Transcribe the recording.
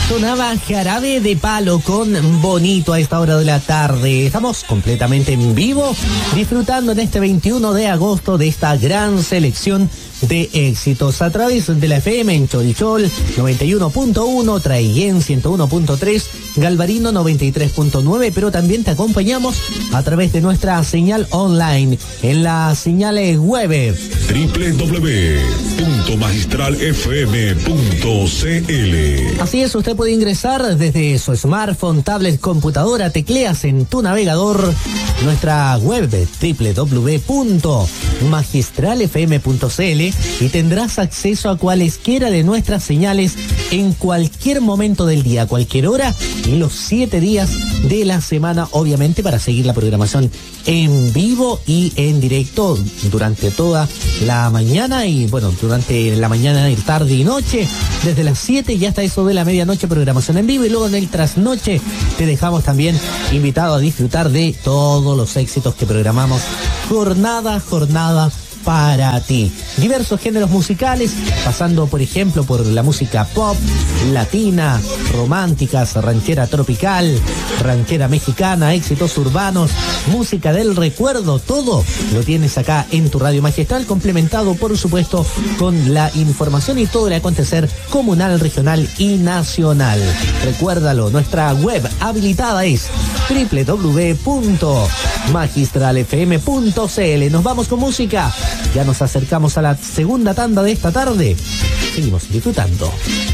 Sonaba Jarabe de Palo con Bonito a esta hora de la tarde. Estamos completamente en vivo, disfrutando en este 21 de agosto de esta gran selección de éxitos a través de la FM en Chorichol 91.1, Traiguén 101.3, Galvarino 93.9, pero también te acompañamos a través de nuestra señal online en la señal web www.magistralfm.cl. Así es, usted puede ingresar desde su smartphone, tablet, computadora, tecleas en tu navegador nuestra web www.magistralfm.cl y tendrás acceso a cualesquiera de nuestras señales en cualquier momento del día, a cualquier hora y los 7 días de la semana, obviamente para seguir la programación en vivo y en directo durante toda la mañana y bueno, durante la mañana y tarde y noche, desde las 7 y hasta eso de la medianoche, programación en vivo, y luego en el trasnoche te dejamos también invitado a disfrutar de todos los éxitos que programamos jornada a jornada para ti. Diversos géneros musicales, pasando por ejemplo por la música pop, latina, románticas, ranchera tropical, ranchera mexicana, éxitos urbanos, música del recuerdo, todo lo tienes acá en tu radio magistral, complementado por supuesto con la información y todo el acontecer comunal, regional y nacional. Recuérdalo, nuestra web habilitada es www.magistralfm.cl. Nos vamos con música. Ya nos acercamos a la segunda tanda de esta tarde. Seguimos disfrutando.